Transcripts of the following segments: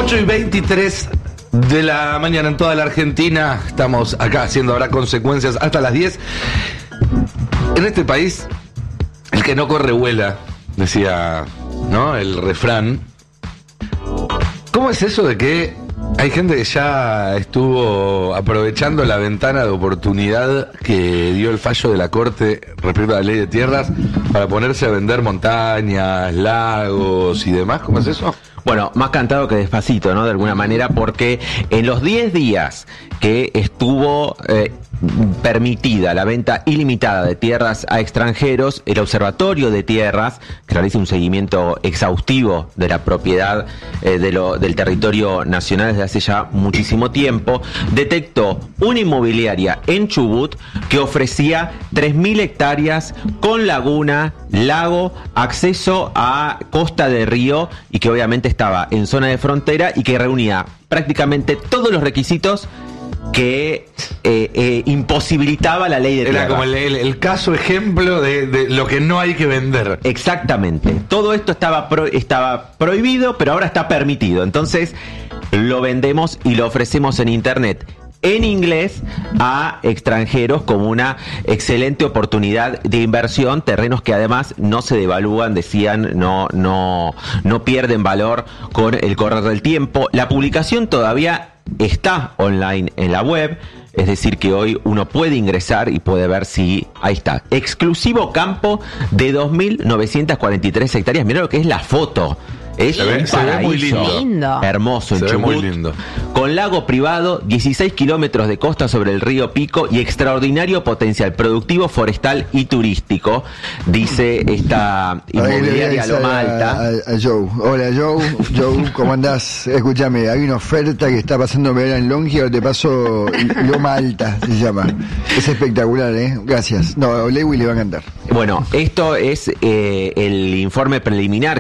8:23 de la mañana en toda la Argentina. Estamos acá haciendo Habrá Consecuencias hasta las 10. En este país, el que no corre vuela, decía, ¿no?, el refrán. ¿Cómo es eso de que hay gente que ya estuvo aprovechando la ventana de oportunidad que dio el fallo de la Corte respecto a la ley de tierras para ponerse a vender montañas, lagos y demás? ¿Cómo es eso? Bueno, más cantado que despacito, ¿no? De alguna manera, porque en los 10 días que estuvo permitida la venta ilimitada de tierras a extranjeros, el Observatorio de Tierras, que realiza un seguimiento exhaustivo de la propiedad del territorio nacional desde hace ya muchísimo tiempo, detectó una inmobiliaria en Chubut que ofrecía 3.000 hectáreas con laguna, lago, acceso a costa de río y que obviamente estaba en zona de frontera y que reunía prácticamente todos los requisitos que imposibilitaba la ley de tierra. Era como el caso ejemplo de lo que no hay que vender. Exactamente. Todo esto estaba prohibido, pero ahora está permitido. Entonces lo vendemos y lo ofrecemos en internet en inglés a extranjeros como una excelente oportunidad de inversión, terrenos que además no se devalúan, decían, no pierden valor con el correr del tiempo. La publicación todavía está online en la web, es decir que hoy uno puede ingresar y puede ver si ahí está. Exclusivo campo de 2.943 hectáreas. Mirá lo que es la foto. Es un paraíso, se ve muy lindo. Hermoso en Chubut, muy lindo. Con lago privado, 16 kilómetros de costa sobre el río Pico y extraordinario potencial productivo, forestal y turístico, dice esta inmobiliaria Loma Alta. A Joe. Hola Joe, ¿cómo andás? Escúchame, hay una oferta que está pasando en Longi, ahora te paso Loma Alta, se llama. Es espectacular, gracias. No, Lewy le va a encantar. Bueno, esto es el informe preliminar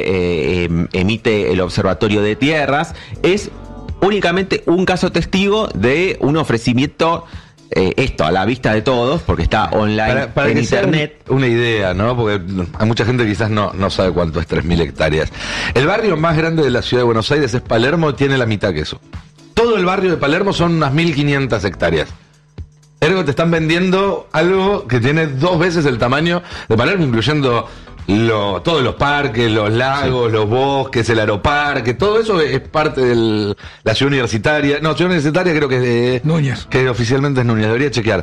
que emite el Observatorio de Tierras. Es únicamente un caso testigo de un ofrecimiento, esto a la vista de todos, porque está online para en que internet. Sea una idea, ¿no? Porque hay mucha gente que quizás no sabe cuánto es 3.000 hectáreas. El barrio más grande de la ciudad de Buenos Aires es Palermo, tiene la mitad que eso. Todo el barrio de Palermo son unas 1.500 hectáreas. Ergo te están vendiendo algo que tiene 2 veces el tamaño de Palermo, incluyendo todos los parques, los lagos, los bosques, el aeroparque, todo eso es parte de la ciudad universitaria. No, ciudad universitaria creo que es de Núñez. Que oficialmente es Núñez, debería chequear.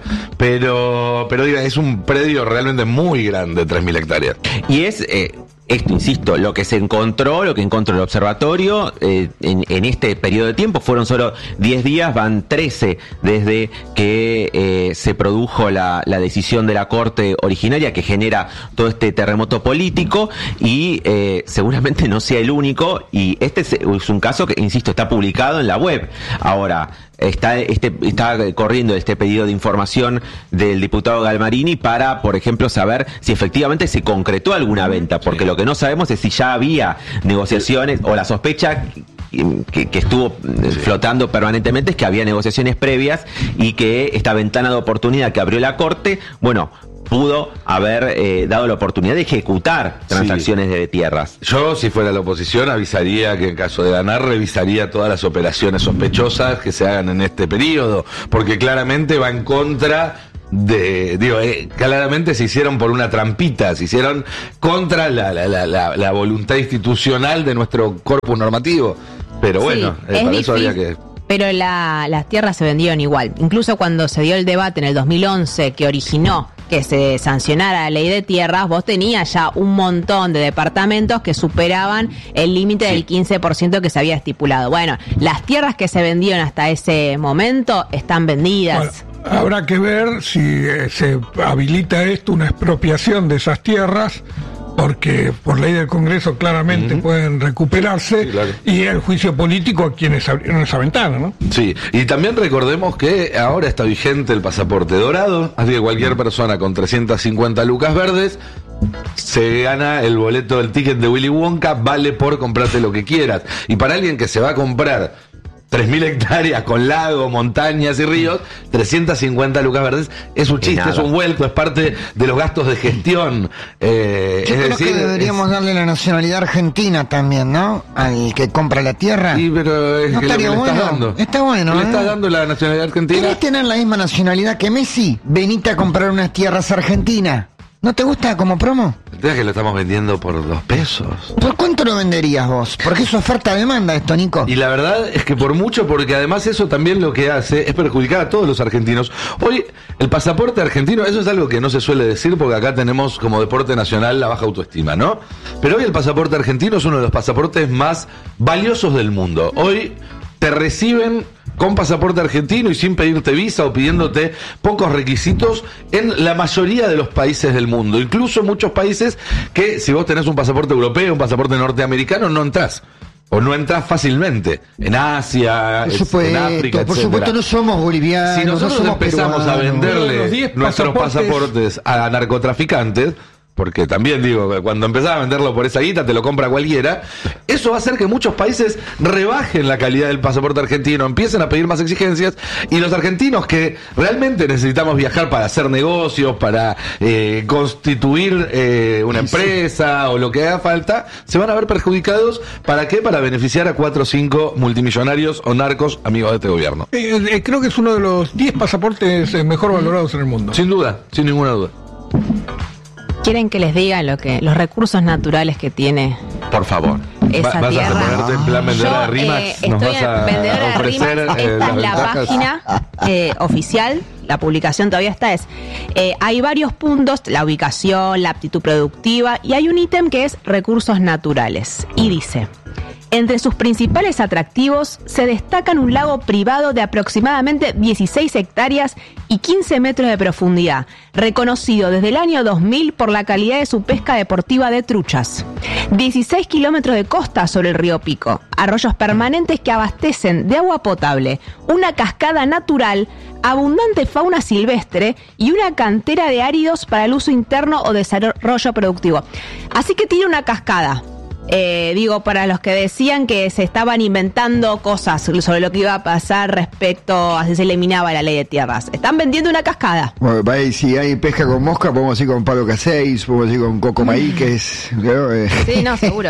Pero diga, es un predio realmente muy grande, 3.000 hectáreas. Y es esto, insisto, lo que encontró el observatorio en este periodo de tiempo. Fueron solo 10 días, van 13 desde que se produjo la decisión de la Corte originaria que genera todo este terremoto político y seguramente no sea el único, y este es un caso que, insisto, está publicado en la web. Ahora, está corriendo este pedido de información del diputado Galmarini para, por ejemplo, saber si efectivamente se concretó alguna venta, porque lo que no sabemos es si ya había negociaciones, o la sospecha que estuvo flotando permanentemente es que había negociaciones previas y que esta ventana de oportunidad que abrió la Corte, bueno, pudo haber dado la oportunidad de ejecutar transacciones de tierras. Yo, si fuera la oposición, avisaría que en caso de ganar, revisaría todas las operaciones sospechosas que se hagan en este periodo, porque claramente va en contra claramente se hicieron por una trampita, se hicieron contra la voluntad institucional de nuestro corpus normativo. Pero bueno, para eso había que... Pero las tierras se vendieron igual. Incluso cuando se dio el debate en el 2011 que originó que se sancionara la ley de tierras, vos tenías ya un montón de departamentos que superaban el límite del 15% que se había estipulado. Bueno, las tierras que se vendieron hasta ese momento están vendidas. Bueno, habrá que ver si se habilita esto, una expropiación de esas tierras, porque por ley del Congreso claramente pueden recuperarse, sí, claro. Y el juicio político a quienes abrieron esa ventana, ¿no? Sí, y también recordemos que ahora está vigente el pasaporte dorado, así que cualquier persona con 350 lucas verdes se gana el boleto del ticket de Willy Wonka, vale por comprarte lo que quieras. Y para alguien que se va a comprar 3.000 hectáreas con lago, montañas y ríos, 350 lucas verdes, es un chiste, es un vuelco, es parte de los gastos de gestión. Yo creo que deberíamos darle la nacionalidad argentina también, ¿no? Al que compra la tierra. Sí, pero es no que estaría lo que bueno. le estás dando. Está bueno, ¿Le estás dando la nacionalidad argentina? ¿Querés tener la misma nacionalidad que Messi? Venite a comprar unas tierras argentinas. ¿No te gusta como promo? El tema es que lo estamos vendiendo por 2 pesos. ¿Por cuánto lo venderías vos? Porque es oferta-demanda esto, Nico. Y la verdad es que por mucho, porque además eso también lo que hace es perjudicar a todos los argentinos. Hoy el pasaporte argentino, eso es algo que no se suele decir porque acá tenemos como deporte nacional la baja autoestima, ¿no? Pero hoy el pasaporte argentino es uno de los pasaportes más valiosos del mundo. Hoy te reciben con pasaporte argentino y sin pedirte visa o pidiéndote pocos requisitos en la mayoría de los países del mundo. Incluso muchos países que si vos tenés un pasaporte europeo, un pasaporte norteamericano, no entrás. O no entras fácilmente. En Asia, en África, por etcétera. supuesto no somos bolivianos. Si nosotros no somos empezamos peruanos. a venderle nuestros pasaportes a narcotraficantes, porque también digo, cuando empezás a venderlo por esa guita, te lo compra cualquiera, eso va a hacer que muchos países rebajen la calidad del pasaporte argentino, empiecen a pedir más exigencias, y los argentinos que realmente necesitamos viajar para hacer negocios, para constituir una empresa o lo que haga falta, se van a ver perjudicados. ¿Para qué? Para beneficiar a 4 o 5 multimillonarios o narcos amigos de este gobierno. Creo que es uno de los 10 pasaportes mejor valorados en el mundo. Sin duda, sin ninguna duda. ¿Quieren que les diga los recursos naturales que tiene? Por favor. Esa ¿Vas tierra? a ponerte en plan vendedora de rimas? ¿Nos Estoy vas a en vendedora de ofrecer rimas. Esta es las la ventajas? página oficial. La publicación todavía está. Hay varios puntos: la ubicación, la aptitud productiva, y hay un ítem que es recursos naturales. Y dice: entre sus principales atractivos se destacan un lago privado de aproximadamente 16 hectáreas y 15 metros de profundidad, reconocido desde el año 2000 por la calidad de su pesca deportiva de truchas. 16 kilómetros de costa sobre el río Pico, arroyos permanentes que abastecen de agua potable, una cascada natural, abundante fauna silvestre y una cantera de áridos para el uso interno o desarrollo productivo. Así que tiene una cascada. Para los que decían que se estaban inventando cosas sobre lo que iba a pasar respecto a si se eliminaba la ley de tierras. Están vendiendo una cascada. Bueno, si hay pesca con mosca, podemos ir con Pablo Caseis, podemos ir con Coco Maíquez. Sí, no, seguro.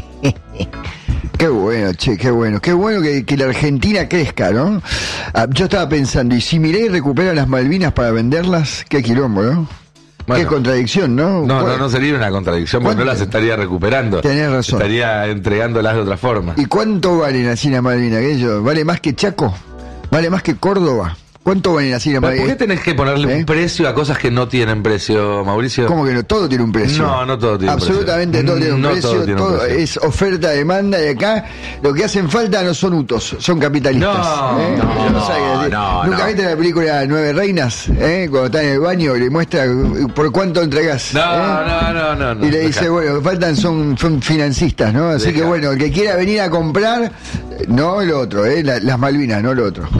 Qué bueno, che, qué bueno. Qué bueno que la Argentina crezca, ¿no? Yo estaba pensando, y si Milei recupera las Malvinas para venderlas, qué quilombo, ¿no? Bueno, qué contradicción, ¿no? No sería una contradicción, porque no las estaría recuperando. Tenés razón. Estaría entregándolas de otra forma. ¿Y cuánto valen las Islas Malvinas? ¿Aquello? ¿Vale más que Chaco? ¿Vale más que Córdoba? ¿Cuánto valen las Islas Malvinas? ¿Por qué tenés que ponerle un precio a cosas que no tienen precio, Mauricio? ¿Cómo que no? Todo tiene un precio. No todo tiene un precio. Absolutamente todo tiene un precio. Todo tiene un precio. Es oferta, demanda, y acá lo que hacen falta no son utos, son capitalistas. ¿Nunca viste la película Nueve Reinas? Cuando está en el baño y le muestra por cuánto entregás. No. Y le dice, bueno, lo que faltan son financistas, ¿no? Así que bueno, el que quiera venir a comprar, no lo otro, las Malvinas, no lo otro.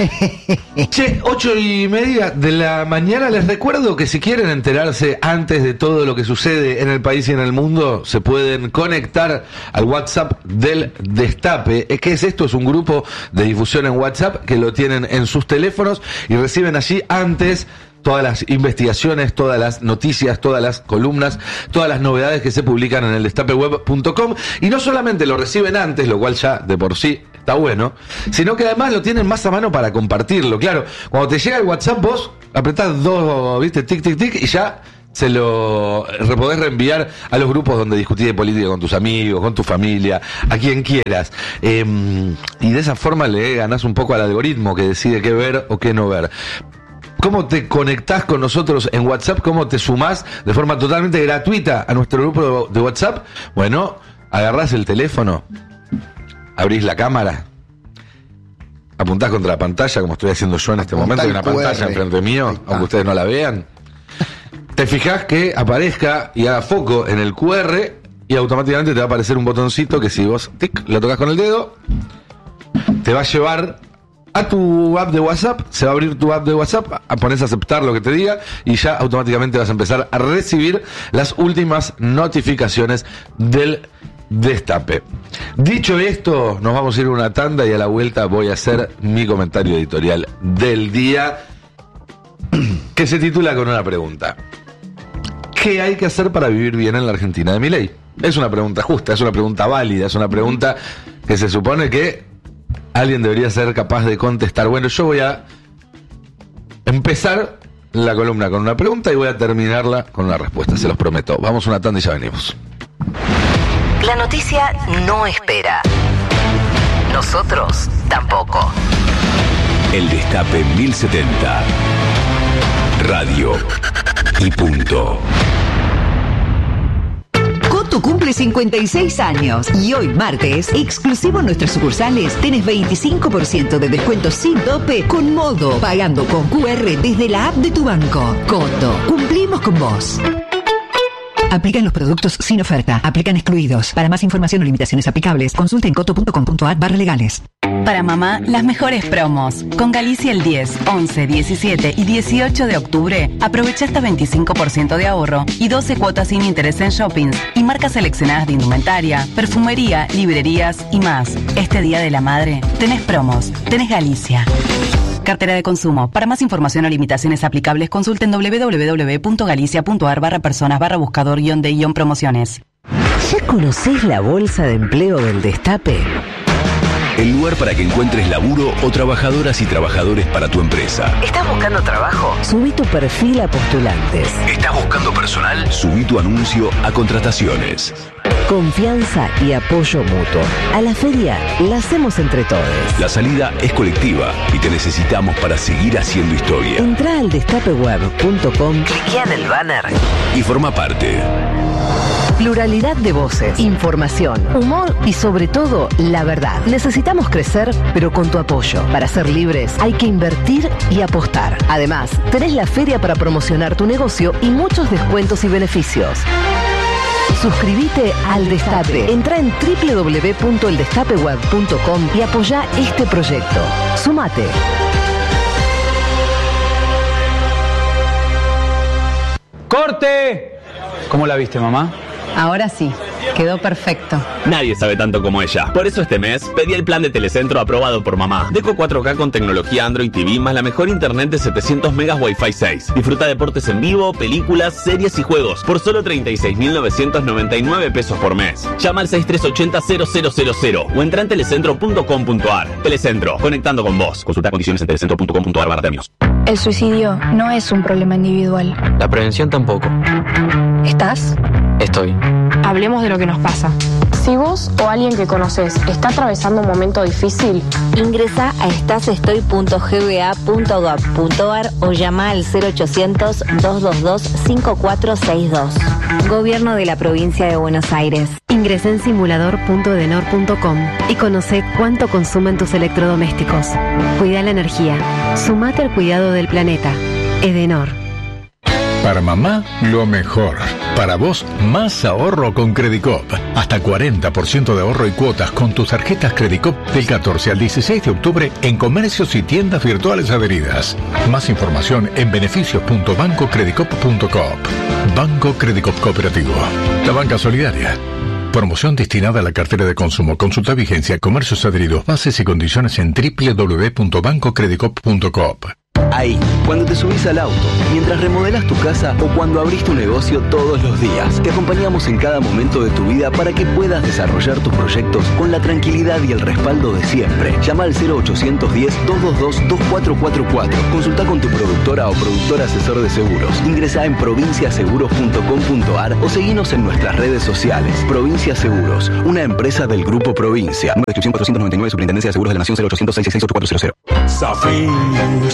Che, 8:30 de la mañana. Les recuerdo que si quieren enterarse antes de todo lo que sucede en el país y en el mundo, se pueden conectar al WhatsApp del Destape. ¿Qué es esto? Es un grupo de difusión en WhatsApp que lo tienen en sus teléfonos y reciben allí antes todas las investigaciones, todas las noticias, todas las columnas, todas las novedades que se publican en el destapeweb.com. Y no solamente lo reciben antes, lo cual ya de por sí está bueno, sino que además lo tienen más a mano para compartirlo. Claro, cuando te llega el WhatsApp, vos apretás 2, ¿viste? Tic, tic, tic, y ya se lo podés reenviar a los grupos donde discutís de política con tus amigos, con tu familia, a quien quieras. Y de esa forma le ganás un poco al algoritmo que decide qué ver o qué no ver. ¿Cómo te conectás con nosotros en WhatsApp? ¿Cómo te sumás de forma totalmente gratuita a nuestro grupo de WhatsApp? Bueno, agarrás el teléfono, abrís la cámara, apuntás contra la pantalla, como estoy haciendo yo en este momento, hay una pantalla enfrente mío, aunque ustedes no la vean. Te fijás que aparezca y haga foco en el QR y automáticamente te va a aparecer un botoncito que si vos lo tocas con el dedo, te va a llevar a tu app de WhatsApp, se va a abrir tu app de WhatsApp, pones a aceptar lo que te diga y ya automáticamente vas a empezar a recibir las últimas notificaciones del Destape. Dicho esto, nos vamos a ir a una tanda y a la vuelta voy a hacer mi comentario editorial del día, que se titula con una pregunta. ¿Qué hay que hacer para vivir bien en la Argentina de Milei? Es una pregunta justa, es una pregunta válida, es una pregunta que se supone que alguien debería ser capaz de contestar. Bueno, yo voy a empezar la columna con una pregunta y voy a terminarla con una respuesta, se los prometo. Vamos a una tanda y ya venimos. La noticia no espera. Nosotros tampoco. El Destape 1070. Radio y punto. Coto cumple 56 años y hoy martes, exclusivo en nuestras sucursales, tenés 25% de descuento sin tope con Modo, pagando con QR desde la app de tu banco. Coto, cumplimos con vos. Aplican los productos sin oferta. Aplican excluidos. Para más información o limitaciones aplicables, consulta en coto.com.ar/legales. Para mamá, las mejores promos. Con Galicia el 10, 11, 17 y 18 de octubre, aprovecha hasta 25% de ahorro y 12 cuotas sin interés en shoppings y marcas seleccionadas de indumentaria, perfumería, librerías y más. Este Día de la Madre, tenés promos. Tenés Galicia. Cartera de consumo. Para más información o limitaciones aplicables, consulten www.galicia.ar/personas/buscador-de-promociones. ¿Ya conocés la bolsa de empleo del Destape? El lugar para que encuentres laburo o trabajadoras y trabajadores para tu empresa. ¿Estás buscando trabajo? Subí tu perfil a postulantes. ¿Estás buscando personal? Subí tu anuncio a contrataciones. Confianza y apoyo mutuo. A la feria la hacemos entre todos. La salida es colectiva y te necesitamos para seguir haciendo historia. Entrá al destapeweb.com, cliquea en el banner y forma parte. Pluralidad de voces, información, humor y sobre todo, la verdad. Necesitamos crecer, pero con tu apoyo. Para ser libres hay que invertir y apostar. Además, tenés la feria para promocionar tu negocio y muchos descuentos y beneficios. Suscríbete al Destape. Entrá en www.eldestapeweb.com y apoyá este proyecto. Sumate. ¡Corte! ¿Cómo la viste, mamá? Ahora sí, quedó perfecto. Nadie sabe tanto como ella. Por eso este mes pedí el plan de Telecentro aprobado por mamá. Deco 4K con tecnología Android TV más la mejor internet de 700 megas Wi-Fi 6. Disfruta deportes en vivo, películas, series y juegos por solo 36.999 pesos por mes. Llama al 6380-0000 o entra en telecentro.com.ar. Telecentro, conectando con vos. Consulta condiciones en telecentro.com.ar/premios. El suicidio no es un problema individual. La prevención tampoco. ¿Estás? Estoy. Hablemos de lo que nos pasa. Si vos o alguien que conoces está atravesando un momento difícil, ingresá a estasestoy.gba.gov.ar o llama al 0800-222-5462. Gobierno de la Provincia de Buenos Aires. Ingresá en simulador.edenor.com y conoce cuánto consumen tus electrodomésticos. Cuida la energía. Sumate al cuidado del planeta. Edenor. Para mamá, lo mejor. Para vos, más ahorro con Credicop. Hasta 40% de ahorro y cuotas con tus tarjetas Credicop del 14 al 16 de octubre en comercios y tiendas virtuales adheridas. Más información en beneficios.bancocredicop.coop. Banco Credicop Cooperativo. La banca solidaria. Promoción destinada a la cartera de consumo. Consulta vigencia, comercios adheridos, bases y condiciones en www.bancocredicop.coop. Ahí, cuando te subís al auto, mientras remodelás tu casa o cuando abrís tu negocio todos los días. Te acompañamos en cada momento de tu vida para que puedas desarrollar tus proyectos con la tranquilidad y el respaldo de siempre. Llama al 0810-222-2444. Consulta con tu productora o productor asesor de seguros. Ingresá en provinciaseguros.com.ar o seguinos en nuestras redes sociales. Provincia Seguros, una empresa del Grupo Provincia. Número de inscripción 499, Superintendencia de Seguros de la Nación 0800-666-8400.